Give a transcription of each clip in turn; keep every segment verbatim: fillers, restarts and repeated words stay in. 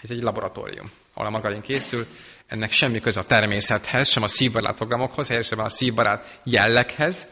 Ez egy laboratórium, ahol a margarin készül. Ennek semmi köze a természethez, sem a szívbarát programokhoz, helyesebben a szívbarát jelleghez.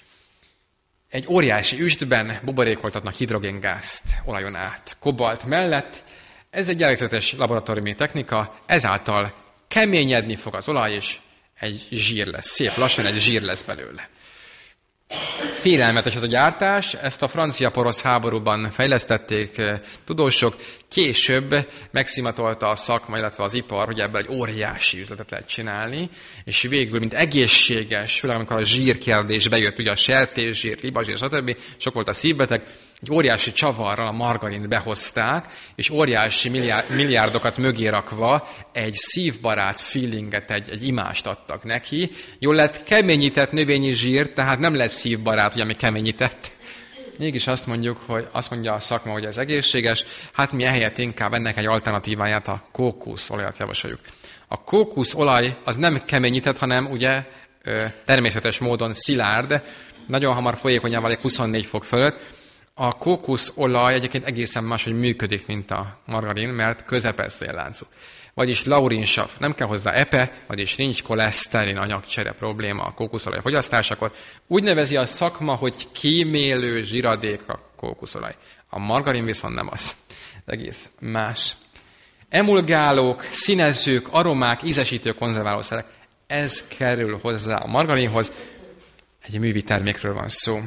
Egy óriási üstben buborékoltatnak hidrogéngázt olajon át, kobalt mellett. Ez egy jellegzetes laboratóriumi technika, ezáltal keményedni fog az olaj, és egy zsír lesz. Szép lassan egy zsír lesz belőle. Félelmetes ez a gyártás, ezt a francia-porosz háborúban fejlesztették tudósok, később megszimatolta a szakma, illetve az ipar, hogy ebből egy óriási üzletet lehet csinálni, és végül, mint egészséges, főleg amikor a zsír kérdés bejött, ugye a sertészsír, libazsír, stb., sok volt a szívbeteg, egy óriási csavarral a margarint behozták, és óriási milliárd, milliárdokat mögé rakva egy szívbarát feelinget, egy, egy imást adtak neki. Jól lett keményített növényi zsír, tehát nem lett szívbarát, ugye, ami keményített. Mégis azt mondjuk, hogy azt mondja a szakma, hogy ez egészséges, hát mi ehelyett inkább ennek egy alternatíváját, a kókuszolajat javasoljuk. A kókuszolaj az nem keményített, hanem ugye természetes módon szilárd, nagyon hamar folyékonyá válik huszonnégy fok fölött. A kókuszolaj egyébként egészen máshogy működik, mint a margarin, mert közepes szélláncú. Vagyis laurinsav, nem kell hozzá epe, vagyis nincs koleszterin anyagcsere probléma a kókuszolaj fogyasztásakor. Úgy nevezi a szakma, hogy kímélő zsiradék a kókuszolaj. A margarin viszont nem az. Egész más. Emulgálók, színezők, aromák, ízesítő konzerválószerek. Ez kerül hozzá a margarinhoz. Egy művi termékről van szó.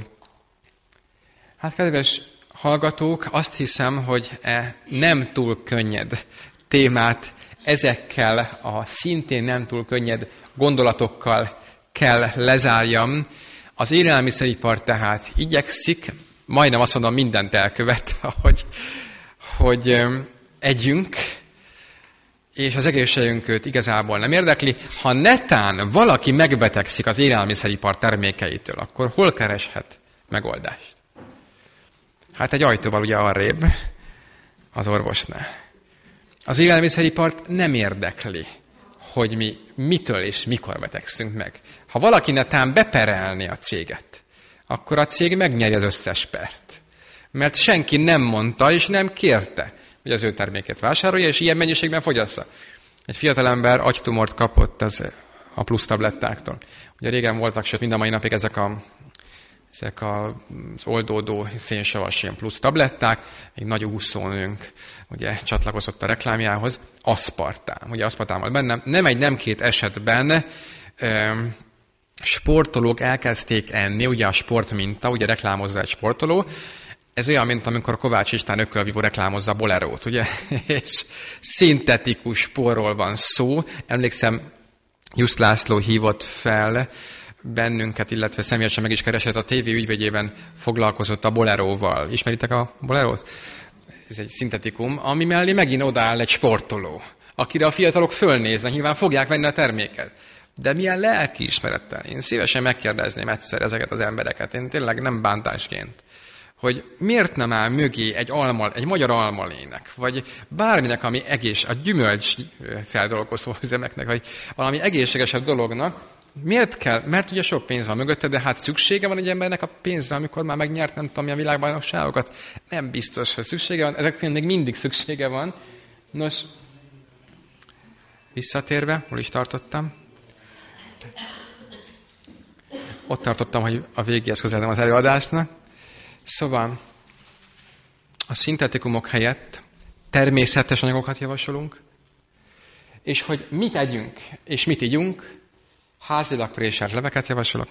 Hát, kedves hallgatók, azt hiszem, hogy e nem túl könnyed témát ezekkel a szintén nem túl könnyed gondolatokkal kell lezárjam. Az élelmiszeripar tehát igyekszik, majdnem azt mondom, mindent elkövet, hogy, hogy együnk, és az egészségünket igazából nem érdekli. Ha netán valaki megbetegszik az élelmiszeripar termékeitől, akkor hol kereshet megoldást? Hát egy ajtóval ugye arrébb, az orvosnál. Az élelmiszeripart nem érdekli, hogy mi mitől és mikor betegszünk meg. Ha valaki netán beperelni a céget, akkor a cég megnyeri az összes pert. Mert senki nem mondta és nem kérte, hogy az ő terméket vásárolja, és ilyen mennyiségben fogyassza. Egy fiatalember agytumort kapott az, a plusz tablettáktól. Ugye régen voltak, sőt mind a mai napig ezek a Ezek az oldódó szénsavas ilyen plusz tabletták, egy nagy úszónőnk ugye csatlakozott a reklámjához, aszpartám. Ugye aszpartám volt benne. Nem egy, nem két esetben e, sportolók elkezdték enni, ugye a sportminta, ugye reklámozza egy sportoló. Ez olyan, mint amikor Kovács István ökölvívó reklámozza a Bolerót, ugye? És szintetikus sporról van szó. Emlékszem, Jusz László hívott fel bennünket, illetve személyesen meg is keresett, a tévé ügyvédjében foglalkozott a Boleróval. Ismeritek a Bolerót? Ez egy szintetikum, ami mellé megint odaáll egy sportoló, akire a fiatalok fölnéznek, nyilván fogják venni a terméket. De milyen lelkiismerettel? Én szívesen megkérdezném egyszer ezeket az embereket, én tényleg nem bántásként, hogy miért nem áll mögé egy, alma, egy magyar almalének, vagy bárminek, ami egész, a gyümölcs feldolgozó üzemeknek, vagy valami egészségesebb dolognak. Miért kell? Mert ugye sok pénz van mögötte, de hát szüksége van egy embernek a pénzre, amikor már megnyert nem tudom milyen világbajnokságokat. Nem biztos, hogy szüksége van. Ezeknél még mindig szüksége van. Nos, visszatérve, hol is tartottam? Ott tartottam, hogy a végéhez közeledem az előadásnak. Szóval a szintetikumok helyett természetes anyagokat javasolunk, és hogy mit együnk, és mit igyunk, házilag préselt leveket javasolok.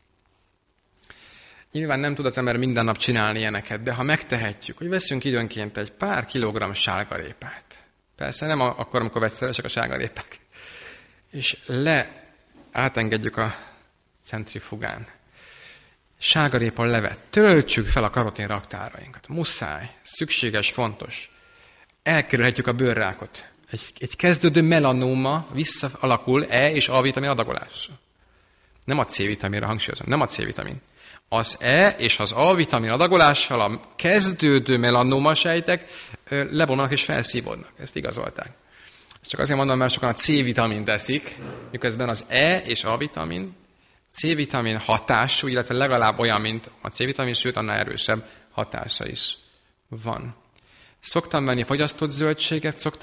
Nyilván nem tud az ember minden nap csinálni ilyeneket, de ha megtehetjük, hogy veszünk időnként egy pár kilogramm sárgarépát. Persze nem akkor, amikor vegyszeresek a sárgarépák. És le átengedjük a centrifugán. Sárgarépa levet. Töltsük fel a karotin raktárainkat. Muszáj. Szükséges, fontos. Elkerülhetjük a bőrrákot. Egy, egy kezdődő melanóma visszaalakul E és A vitamin adagolásra. Nem a C-vitaminra hangsúlyozom, nem a C-vitamin. Az E és az A vitamin adagolással a kezdődő melanóma sejtek lebomlanak és felszívódnak. Ezt igazolták. Ezt csak azért mondom, mert sokan a C-vitamin teszik, miközben az E és A vitamin C-vitamin hatású, illetve legalább olyan, mint a C-vitamin, sőt, annál erősebb hatása is van. Szoktam venni fogyasztott zöldséget, szoktam